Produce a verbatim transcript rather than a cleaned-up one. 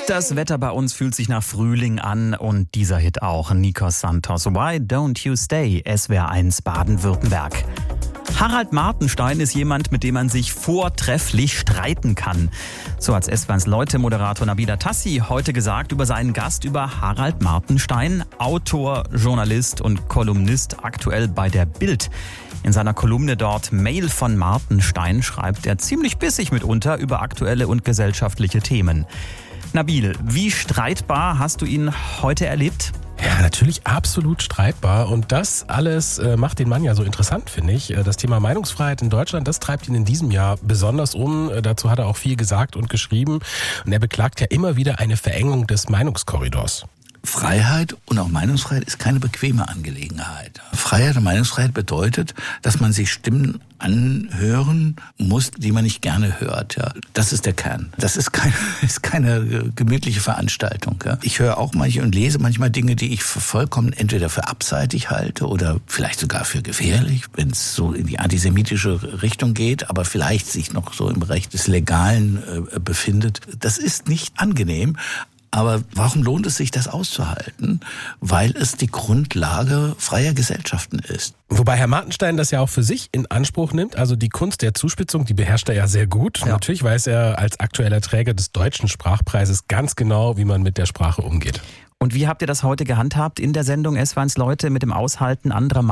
Das Wetter bei uns fühlt sich nach Frühling an und dieser Hit auch. Nikos Santos, Why Don't You Stay, S W R eins Baden-Württemberg. Harald Martenstein ist jemand, mit dem man sich vortrefflich streiten kann. So hat S W R eins Leute-Moderator Nabila Tassi heute gesagt über seinen Gast, über Harald Martenstein, Autor, Journalist und Kolumnist, aktuell bei der Bild. In seiner Kolumne dort Mail von Martenstein schreibt er ziemlich bissig mitunter über aktuelle und gesellschaftliche Themen. Nabil, wie streitbar hast du ihn heute erlebt? Ja, natürlich absolut streitbar und das alles äh, macht den Mann ja so interessant, finde ich. Das Thema Meinungsfreiheit in Deutschland, das treibt ihn in diesem Jahr besonders um. Äh, dazu hat er auch viel gesagt und geschrieben und er beklagt ja immer wieder eine Verengung des Meinungskorridors. Freiheit und auch Meinungsfreiheit ist keine bequeme Angelegenheit. Freiheit und Meinungsfreiheit bedeutet, dass man sich Stimmen anhören muss, die man nicht gerne hört. Ja, das ist der Kern. Das ist keine, ist keine gemütliche Veranstaltung. Ja. Ich höre auch manchmal und lese manchmal Dinge, die ich für vollkommen entweder für abseitig halte oder vielleicht sogar für gefährlich, wenn es so in die antisemitische Richtung geht, aber vielleicht sich noch so im Bereich des Legalen äh, befindet. Das ist nicht angenehm. Aber warum lohnt es sich, das auszuhalten? Weil es die Grundlage freier Gesellschaften ist. Wobei Herr Martenstein das ja auch für sich in Anspruch nimmt. Also die Kunst der Zuspitzung, die beherrscht er ja sehr gut. Ja. Natürlich weiß er als aktueller Träger des Deutschen Sprachpreises ganz genau, wie man mit der Sprache umgeht. Und wie habt ihr das heute gehandhabt in der Sendung S W R eins Leute mit dem Aushalten anderer Meinungen?